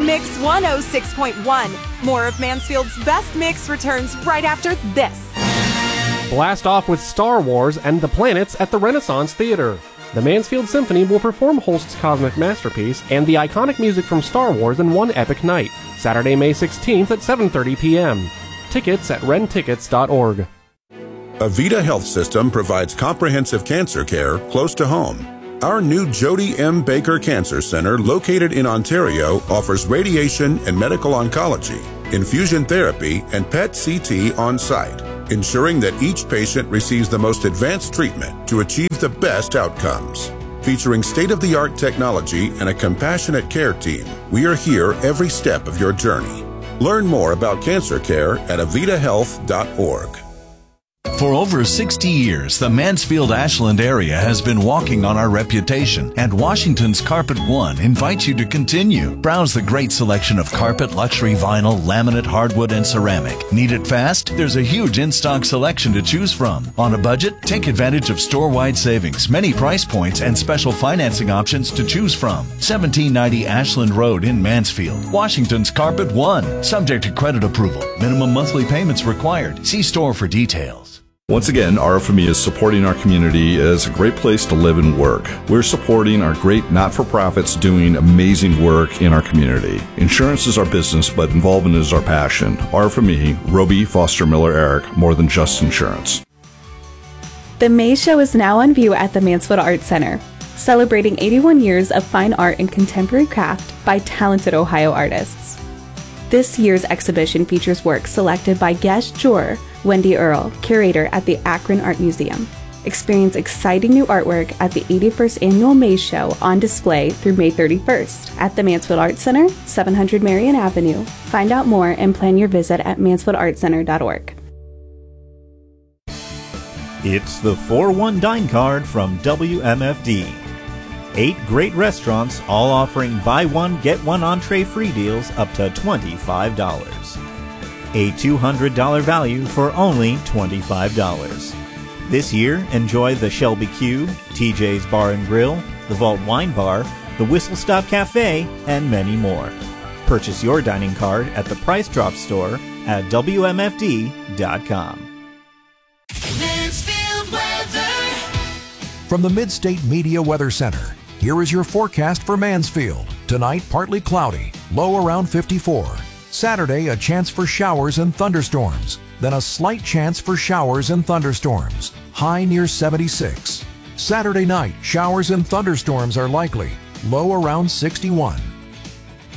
Mix 106.1. More of Mansfield's Best Mix returns right after this. Blast off with Star Wars and the Planets at the Renaissance Theater. The Mansfield Symphony will perform Holst's cosmic masterpiece and the iconic music from Star Wars in one epic night, Saturday, May 16th at 7:30 p.m. Tickets at rentickets.org. Avita Health System provides comprehensive cancer care close to home. Our new Jody M. Baker Cancer Center, located in Ontario, offers radiation and medical oncology, infusion therapy, and PET-CT on-site, ensuring that each patient receives the most advanced treatment to achieve the best outcomes. Featuring state-of-the-art technology and a compassionate care team, we are here every step of your journey. Learn more about cancer care at avitahealth.org. For over 60 years, the Mansfield-Ashland area has been walking on our reputation, and Washington's Carpet One invites you to continue. Browse the great selection of carpet, luxury vinyl, laminate, hardwood, and ceramic. Need it fast? There's a huge in-stock selection to choose from. On a budget? Take advantage of store-wide savings, many price points, and special financing options to choose from. 1790 Ashland Road in Mansfield. Washington's Carpet One. Subject to credit approval. Minimum monthly payments required. See store for details. Once again, RFME is supporting our community as a great place to live and work. We're supporting our great not-for-profits doing amazing work in our community. Insurance is our business, but involvement is our passion. RFME, Roby, Foster, Miller, Eric, more than just insurance. The May Show is now on view at the Mansfield Arts Center, celebrating 81 years of fine art and contemporary craft by talented Ohio artists. This year's exhibition features work selected by guest juror Wendy Earl, curator at the Akron Art Museum. Experience exciting new artwork at the 81st Annual May Show on display through May 31st at the Mansfield Arts Center, 700 Marion Avenue. Find out more and plan your visit at mansfieldartcenter.org. It's the 4-1 Dine Card from WMFD. 8 great restaurants, all offering buy one, get one entree free deals up to $25. A $200 value for only $25. This year, enjoy the Shelby Q, TJ's Bar and Grill, the Vault Wine Bar, the Whistle Stop Cafe, and many more. Purchase your dining card at the Price Drop store at WMFD.com. Mansfield weather. From the Mid-State Media Weather Center, here is your forecast for Mansfield. Tonight, partly cloudy, low around 54. Saturday, a chance for showers and thunderstorms. Then a slight chance for showers and thunderstorms. High near 76. Saturday night, showers and thunderstorms are likely. Low around 61.